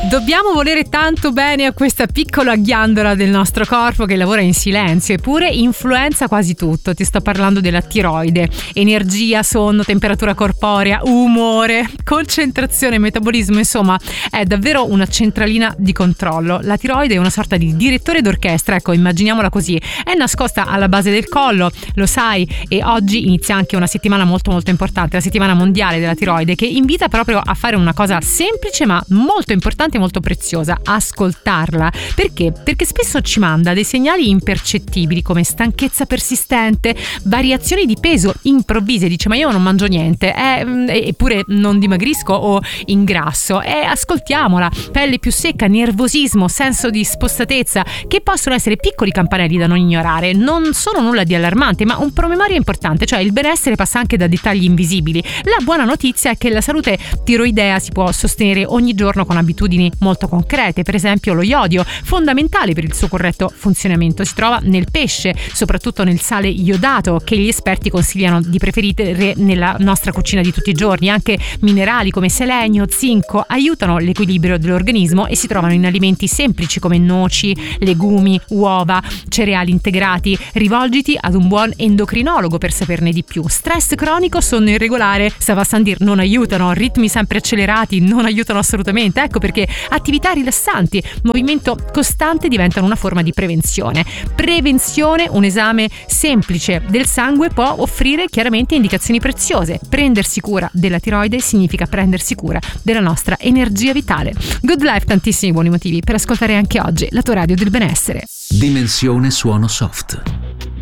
Dobbiamo volere tanto bene a questa piccola ghiandola del nostro corpo che lavora in silenzio, eppure influenza quasi tutto. Ti sto parlando della tiroide. Energia, sonno, temperatura corporea, umore, concentrazione, metabolismo, insomma è davvero una centralina di controllo. La tiroide è una sorta di direttore d'orchestra, ecco, immaginiamola così. È nascosta alla base del collo, lo sai, e oggi inizia anche una settimana molto molto importante, la settimana mondiale della tiroide, che invita proprio a fare una cosa semplice ma molto importante, molto preziosa: ascoltarla. Perché? Perché spesso ci manda dei segnali impercettibili come stanchezza persistente, variazioni di peso improvvise, dice ma io non mangio niente, eppure non dimagrisco o ingrasso, ascoltiamola. Pelle più secca, nervosismo, senso di spostatezza, che possono essere piccoli campanelli da non ignorare. Non sono nulla di allarmante, ma un promemoria importante, cioè il benessere passa anche da dettagli invisibili. La buona notizia è che la salute tiroidea si può sostenere ogni giorno con abitudini molto concrete, per esempio lo iodio, fondamentale per il suo corretto funzionamento. Si trova nel pesce, soprattutto nel sale iodato, che gli esperti consigliano di preferire nella nostra cucina di tutti i giorni. Anche minerali come selenio, zinco aiutano l'equilibrio dell'organismo e si trovano in alimenti semplici come noci, legumi, uova, cereali integrati. Rivolgiti ad un buon endocrinologo per saperne di più. Stress cronico, sonno irregolare, stava a Sandir, non aiutano. Ritmi sempre accelerati non aiutano assolutamente. Ecco perché attività rilassanti, movimento costante diventano una forma di prevenzione. Un esame semplice del sangue può offrire chiaramente indicazioni preziose. Prendersi cura della tiroide significa prendersi cura della nostra energia vitale. Good Life, tantissimi buoni motivi per ascoltare anche oggi la tua radio del benessere. Dimensione suono soft.